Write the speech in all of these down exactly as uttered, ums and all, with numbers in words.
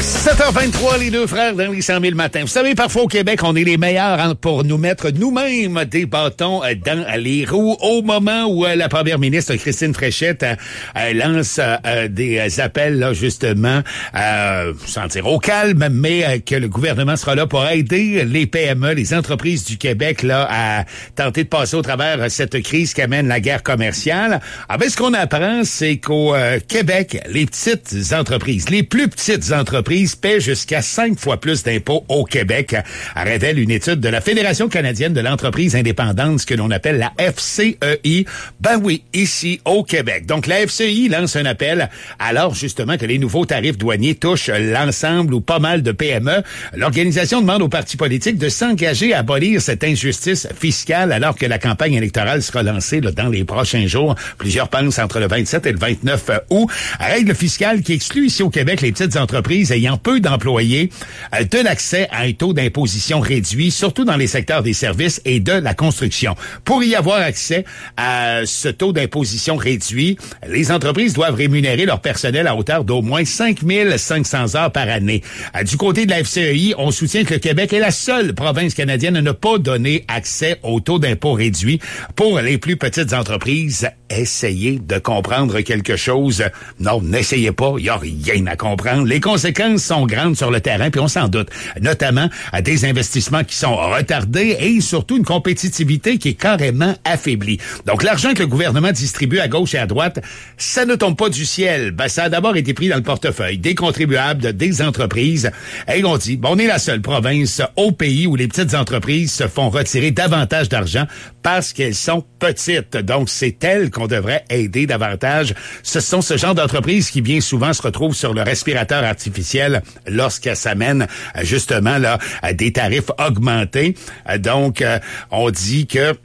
sept heures vingt-trois, les deux frères dans les cent mille matins. Vous savez, parfois au Québec, on est les meilleurs hein, pour nous mettre nous-mêmes des bâtons dans les roues au moment où euh, la première ministre Christine Fréchette euh, euh, lance euh, des appels, là, justement, euh, sans dire au calme, mais euh, que le gouvernement sera là pour aider les P M E, les entreprises du Québec, là, à tenter de passer au travers cette crise qu'amène la guerre commerciale. Ah ben, ce qu'on apprend, c'est qu'au euh, Québec, les petites entreprises, les plus petites entreprises paient jusqu'à cinq fois plus d'impôts au Québec, révèle une étude de la Fédération canadienne de l'entreprise indépendante, ce que l'on appelle la F C E I. Ben oui, ici au Québec. Donc la F C E I lance un appel alors justement que les nouveaux tarifs douaniers touchent l'ensemble ou pas mal de P M E. L'organisation demande aux partis politiques de s'engager à abolir cette injustice fiscale alors que la campagne électorale sera lancée là, dans les prochains jours. Plusieurs pensent entre le vingt-sept et le vingt-neuf août. Règle fiscale qui exclut ici au Québec les petites entreprises ayant peu d'employés euh, de l'accès à un taux d'imposition réduit, surtout dans les secteurs des services et de la construction. Pour y avoir accès à ce taux d'imposition réduit, les entreprises doivent rémunérer leur personnel à hauteur d'au moins cinq mille cinq cents heures par année. Euh, du côté de la F C E I, on soutient que le Québec est la seule province canadienne à ne pas donner accès au taux d'impôt réduit pour les plus petites entreprises. Essayez de comprendre quelque chose. Non, n'essayez pas, il n'y a rien à comprendre. Les conséquences sont grandes sur le terrain, puis on s'en doute, notamment à des investissements qui sont retardés et surtout une compétitivité qui est carrément affaiblie. Donc l'argent que le gouvernement distribue à gauche et à droite, ça ne tombe pas du ciel. Ben, ça a d'abord été pris dans le portefeuille des contribuables, des entreprises. Et on dit, bon, on est la seule province au pays où les petites entreprises se font retirer davantage d'argent parce qu'elles sont petites. Donc c'est elles qu'on devrait aider davantage. Ce sont ce genre d'entreprises qui bien souvent se retrouvent sur le respirateur artificiel lorsqu'elles s'amènent justement là à des tarifs augmentés. Donc on dit que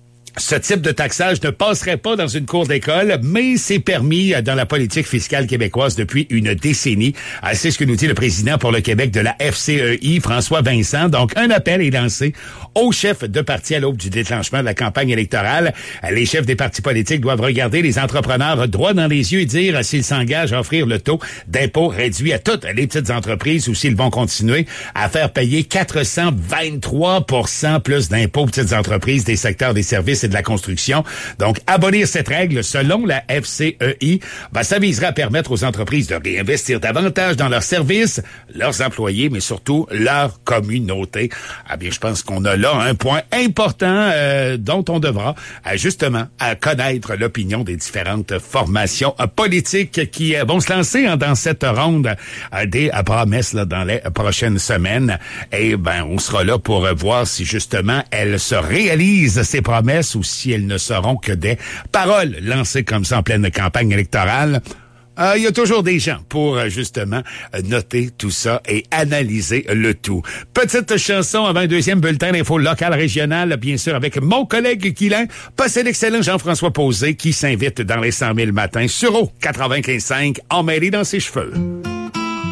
ce type de taxage ne passerait pas dans une cour d'école, mais c'est permis dans la politique fiscale québécoise depuis une décennie. C'est ce que nous dit le président pour le Québec de la F C E I, François Vincent. Donc, un appel est lancé aux chefs de partis à l'aube du déclenchement de la campagne électorale. Les chefs des partis politiques doivent regarder les entrepreneurs droit dans les yeux et dire s'ils s'engagent à offrir le taux d'impôt réduit à toutes les petites entreprises ou s'ils vont continuer à faire payer quatre cent vingt-trois pour cent plus d'impôts aux petites entreprises des secteurs des services et de la construction. Donc, abolir cette règle, selon la F C E I, ben, ça visera à permettre aux entreprises de réinvestir davantage dans leurs services, leurs employés, mais surtout leur communauté. Ah bien, je pense qu'on a là un point important euh, dont on devra euh, justement à connaître l'opinion des différentes formations euh, politiques qui euh, vont se lancer hein, dans cette ronde euh, des euh, promesses là, dans les prochaines semaines. Et ben, on sera là pour euh, voir si justement elles se réalisent, ces promesses, ou si elles ne seront que des paroles lancées comme ça en pleine campagne électorale. Euh, il y a toujours des gens pour, euh, justement, euh, noter tout ça et analyser le tout. Petite chanson avant un deuxième bulletin d'info local régional, bien sûr, avec mon collègue Guilain. Passez l'excellent Jean-François Posé qui s'invite dans les cent mille matins sur O quatre-vingt-quinze cinq, emmêlé dans ses cheveux.